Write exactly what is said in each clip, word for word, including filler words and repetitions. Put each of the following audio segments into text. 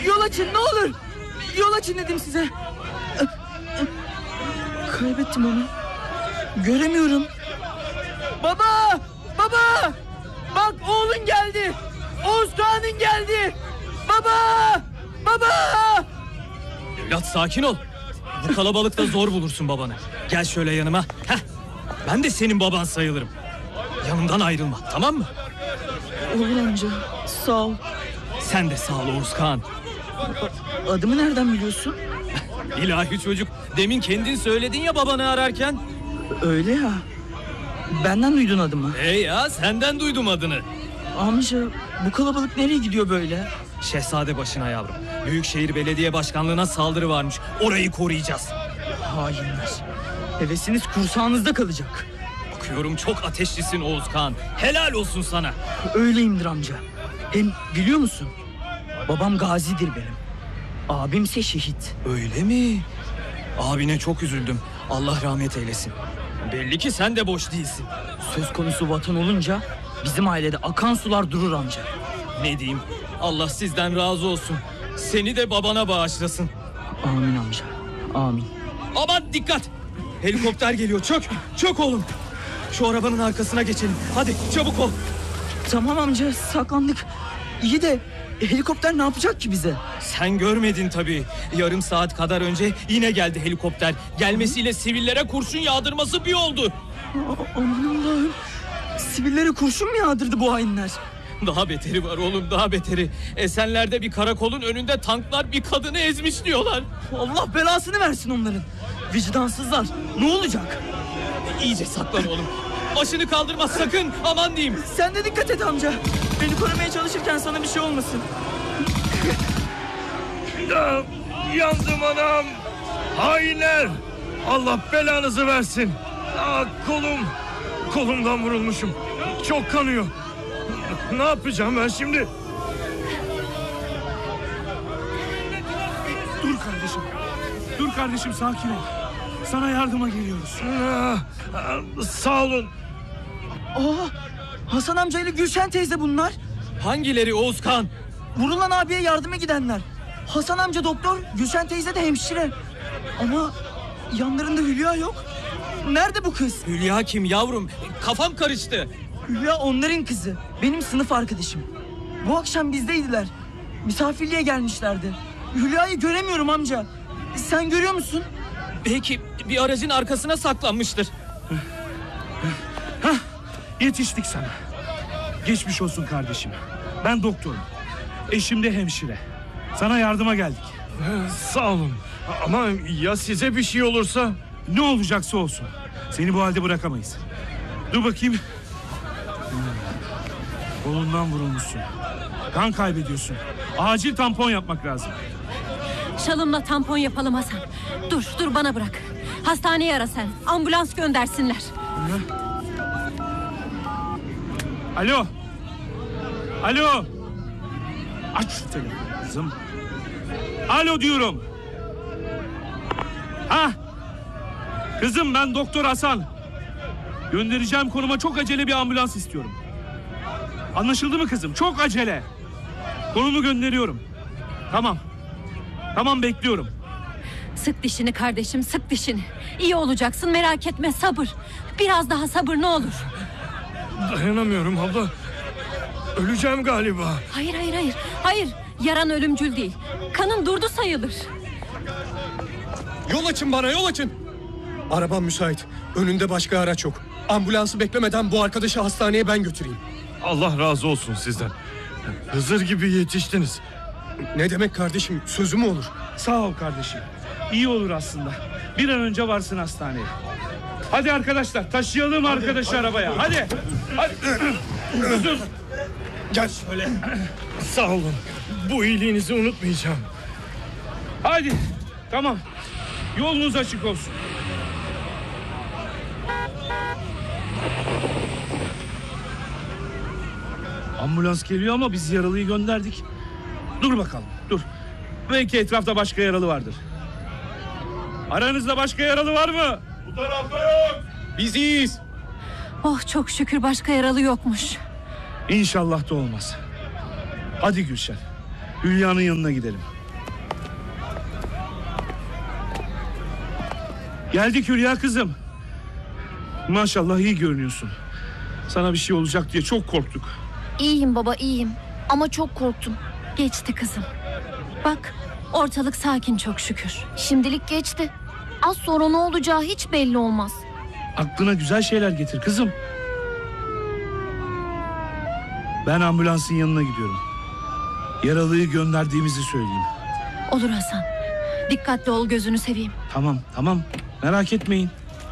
Yol açın ne olur. Yol açın dedim size. Kaybettim onu. Göremiyorum. Baba! Baba! Bak oğlun geldi. Oğuz Kağan'ın geldi. Baba! Baba! Evlat sakin ol. Bu kalabalıkta zor bulursun babanı. Gel şöyle yanıma. Heh. Ben de senin baban sayılırım. Yanımdan ayrılma, tamam mı? Olur amca, sağ ol. Sen de sağ ol Oğuz Kağan. Adımı nereden biliyorsun? İlahi çocuk, demin kendin söyledin ya babanı ararken. Öyle ya. Benden duydun adımı. Hey ya, senden duydum adını. Amca, bu kalabalık nereye gidiyor böyle? Şehzade başına yavrum. Büyükşehir Belediye Başkanlığı'na saldırı varmış. Orayı koruyacağız. Hainler. Hevesiniz kursağınızda kalacak. Bakıyorum çok ateşlisin Oğuz Kağan. Helal olsun sana. Öyleyimdir amca. Hem biliyor musun? Babam gazidir benim. Abimse şehit. Öyle mi? Abine çok üzüldüm. Allah rahmet eylesin. Belli ki sen de boş değilsin. Söz konusu vatan olunca bizim ailede akan sular durur amca. Ne diyeyim? Allah sizden razı olsun. Seni de babana bağışlasın. Amin amca. Amin. Aman dikkat! Helikopter geliyor. Çök! Çök oğlum! Şu arabanın arkasına geçelim. Hadi çabuk ol. Tamam amca, saklandık. İyi de helikopter ne yapacak ki bize? Sen görmedin tabii. Yarım saat kadar önce yine geldi helikopter. Gelmesiyle sivillere kurşun yağdırması bir oldu. A- aman Allah'ım. Sivillere kurşun mu yağdırdı bu hainler? Daha beteri var oğlum, daha beteri. Esenler'de bir karakolun önünde tanklar bir kadını ezmiş diyorlar. Allah belasını versin onların. Vicdansızlar. Ne olacak? İyice saklan oğlum. Başını kaldırma sakın, aman diyeyim. Sen de dikkat et amca. Beni korumaya çalışırken sana bir şey olmasın. Ya, yandım anam. Hainler. Allah belanızı versin. Aa, kolum. Kolumdan vurulmuşum. Çok kanıyor. Ne yapacağım ben şimdi? Dur kardeşim. Dur kardeşim, sakin ol. Sana yardıma geliyoruz. Aa, sağ olun. Aa, Hasan amca ile Gülşen teyze bunlar. Hangileri Oğuz Kağan? Vurulan abiye yardıma gidenler. Hasan amca doktor, Gülşen teyze de hemşire. Ama yanlarında Hülya yok. Nerede bu kız? Hülya kim yavrum? Kafam karıştı. Hülya onların kızı. Benim sınıf arkadaşım. Bu akşam bizdeydiler. Misafirliğe gelmişlerdi. Hülya'yı göremiyorum amca. Sen görüyor musun? Belki bir aracın arkasına saklanmıştır. Hah, yetiştik sana. Geçmiş olsun kardeşim. Ben doktorum. Eşim de hemşire. Sana yardıma geldik. Sağ olun. Ama ya size bir şey olursa? Ne olacaksa olsun. Seni bu halde bırakamayız. Dur bakayım. Kolundan vurulmuşsun. Kan kaybediyorsun. Acil tampon yapmak lazım. Şalımla tampon yapalım Hasan. Dur, dur bana bırak. Hastaneyi ara sen. Ambulans göndersinler. Alo. Alo. Aç şu telefonu kızım. Alo diyorum. Ha? Kızım, ben Doktor Hasan. Göndereceğim konuma çok acele bir ambulans istiyorum. Anlaşıldı mı kızım? Çok acele. Konumu gönderiyorum. Tamam. Tamam, bekliyorum. Sık dişini kardeşim, sık dişini. İyi olacaksın, merak etme, sabır. Biraz daha sabır ne olur. Dayanamıyorum abla. Öleceğim galiba. Hayır, hayır, hayır. Hayır, yaran ölümcül değil. Kanın durdu sayılır. Yol açın bana, yol açın. Arabam müsait. Önünde başka araç yok. Ambulansı beklemeden bu arkadaşı hastaneye ben götüreyim. Allah razı olsun sizden. Hızır gibi yetiştiniz. Ne demek kardeşim? Sözü mü olur? Sağ ol kardeşim. İyi olur aslında. Bir an önce varsın hastaneye. Hadi arkadaşlar, taşıyalım hadi, arkadaşı hadi, arabaya. Hadi. Hadi. Dur. Gel şöyle. Sağ olun. Bu iyiliğinizi unutmayacağım. Hadi. Tamam. Yolunuz açık olsun. Ambulans geliyor ama biz yaralıyı gönderdik. Dur bakalım, dur. Belki etrafta başka yaralı vardır. Aranızda başka yaralı var mı? Bu tarafta yok. Biz iyiyiz. Oh, çok şükür başka yaralı yokmuş. İnşallah da olmaz. Hadi Gülşen, Hülya'nın yanına gidelim. Geldik Hülya kızım. Maşallah iyi görünüyorsun. Sana bir şey olacak diye çok korktuk. İyiyim baba, iyiyim. Ama çok korktum. Geçti kızım. Bak ortalık sakin çok şükür. Şimdilik geçti. Az sonra ne olacağı hiç belli olmaz. Aklına güzel şeyler getir kızım. Ben ambulansın yanına gidiyorum. Yaralıyı gönderdiğimizi söyleyeyim. Olur Hasan. Dikkatli ol gözünü seveyim. Tamam, tamam. Merak etmeyin.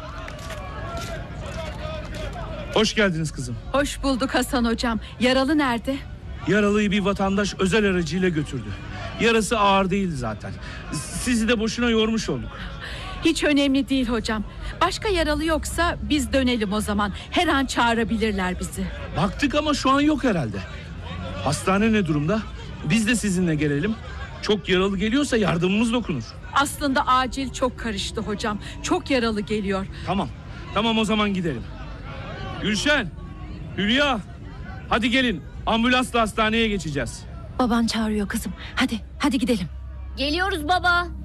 Hoş geldiniz kızım. Hoş bulduk Hasan hocam. Yaralı nerede? Yaralıyı bir vatandaş özel aracıyla götürdü. Yarası ağır değildi zaten. Sizi de boşuna yormuş olduk. Hiç önemli değil hocam. Başka yaralı yoksa biz dönelim o zaman. Her an çağırabilirler bizi. Baktık ama şu an yok herhalde. Hastane ne durumda? Biz de sizinle gelelim. Çok yaralı geliyorsa yardımımız dokunur. Aslında acil çok karıştı hocam. Çok yaralı geliyor. Tamam. Tamam o zaman gidelim. Gülşen, Hülya. Hadi gelin. Ambulansla hastaneye geçeceğiz. Baban çağırıyor kızım. Hadi hadi gidelim. Geliyoruz baba.